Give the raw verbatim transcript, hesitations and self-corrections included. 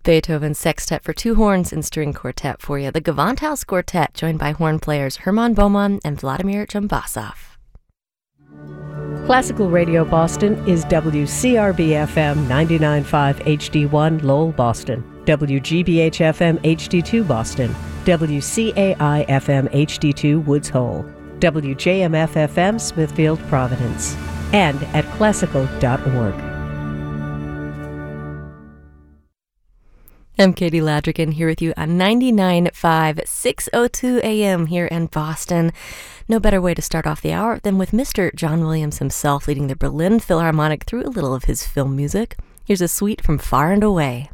Beethoven's Sextet for Two Horns and String Quartet for you. The Gewandhaus Quartet, joined by horn players Hermann Baumann and Vladimir Jumbasov. Classical Radio Boston is W C R B F M ninety-nine point five H D one Lowell, Boston, W G B H F M H D two Boston, W C A I F M H D two Woods Hole, W J M F F M Smithfield, Providence, and at classical dot org. I'm Katie Ladrigan here with you on ninety-nine point five, six oh two A M here in Boston. No better way to start off the hour than with Mister John Williams himself leading the Berlin Philharmonic through a little of his film music. Here's a suite from Far and Away.